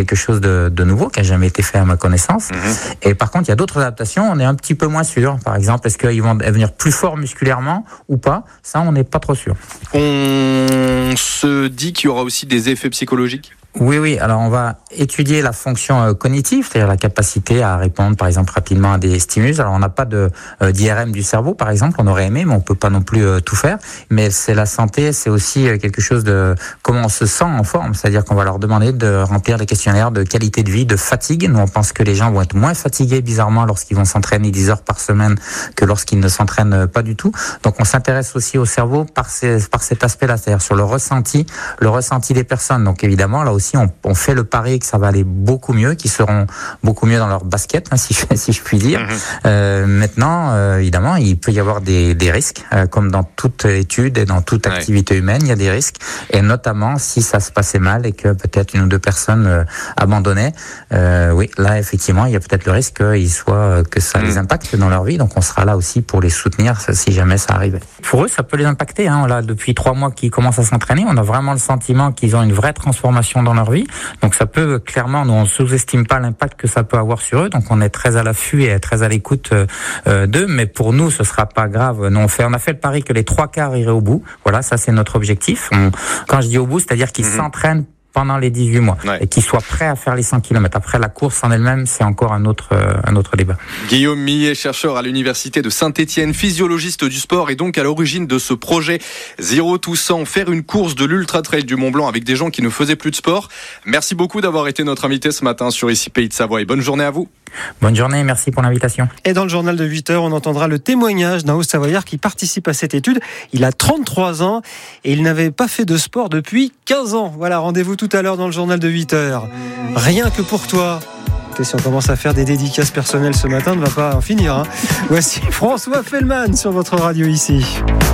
quelque chose de nouveau qui a jamais été fait à ma connaissance. Et par contre, il y a d'autres adaptations, on est un petit peu moins sûr. Par exemple, est-ce qu'ils vont devenir plus forts musculairement ou pas? Ça, on n'est pas trop sûr. On se dit qu'il y aura aussi des effets psychologiques? Oui. Alors, on va étudier la fonction cognitive, c'est-à-dire la capacité à répondre, par exemple, rapidement à des stimulus. Alors, on n'a pas d'IRM du cerveau, par exemple. On aurait aimé, mais on peut pas non plus tout faire. Mais c'est la santé, c'est aussi quelque chose de comment on se sent en forme. C'est-à-dire qu'on va leur demander de remplir des questionnaires de qualité de vie, de fatigue. Nous, on pense que les gens vont être moins fatigués, bizarrement, lorsqu'ils vont s'entraîner 10 heures par semaine que lorsqu'ils ne s'entraînent pas du tout. Donc, on s'intéresse aussi au cerveau par cet aspect-là, c'est-à-dire sur le ressenti des personnes. Donc, évidemment, là aussi, on fait le pari que ça va aller beaucoup mieux, qu'ils seront beaucoup mieux dans leur basket, si je puis dire. Maintenant, évidemment, il peut y avoir des risques, comme dans toute étude et dans toute activité humaine, il y a des risques, et notamment si ça se passait mal et que peut-être une ou deux personnes abandonnaient. Oui, là, effectivement, il y a peut-être le risque que ça les impacte dans leur vie. Donc, on sera là aussi pour les soutenir si jamais ça arrivait. Pour eux, ça peut les impacter. Là, depuis 3 mois qu'ils commencent à s'entraîner, on a vraiment le sentiment qu'ils ont une vraie transformation dans leur vie. Donc ça peut clairement, nous on sous-estime pas l'impact que ça peut avoir sur eux, donc on est très à l'affût et très à l'écoute d'eux, mais pour nous ce sera pas grave. Nous on a fait le pari que les 3/4 iraient au bout. Voilà, ça c'est notre objectif. Quand je dis au bout, c'est-à-dire qu'ils s'entraînent pendant les 18 mois et qu'ils soient prêts à faire les 100 km. Après, la course en elle-même, c'est encore un autre débat. Guillaume Millet, chercheur à l'université de Saint-Étienne, physiologiste du sport, et donc à l'origine de ce projet Zero to 100, faire une course de l'Ultra Trail du Mont Blanc avec des gens qui ne faisaient plus de sport. Merci beaucoup d'avoir été notre invité ce matin sur Ici Pays de Savoie, et bonne journée à vous. Bonne journée, merci pour l'invitation. Et dans le journal de 8h, on entendra le témoignage d'un Haut-Savoyard qui participe à cette étude. Il a 33 ans et il n'avait pas fait de sport depuis 15 ans. Voilà, rendez-vous tout à l'heure dans le journal de 8h. Rien que pour toi. Écoutez, si on commence à faire des dédicaces personnelles ce matin, on ne va pas en finir. Voici François Fellman sur votre radio ici.